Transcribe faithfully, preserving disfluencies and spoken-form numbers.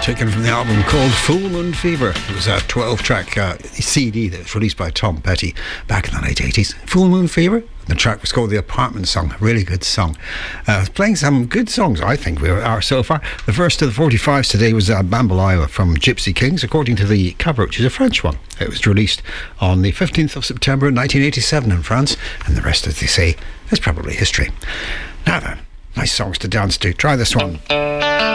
taken from the album called Full Moon Fever. It was a twelve-track uh, C D that was released by Tom Petty back in the late eighties. Full Moon Fever. The track was called The Apartment Song. A really good song. Uh, playing some good songs, I think we are so far. The first of the forty-fives today was uh, Bambalaya from Gypsy Kings, according to the cover, which is a French one. It was released on the fifteenth of September nineteen eighty-seven in France, and the rest, as they say, is probably history. Now then, nice songs to dance to. Try this one.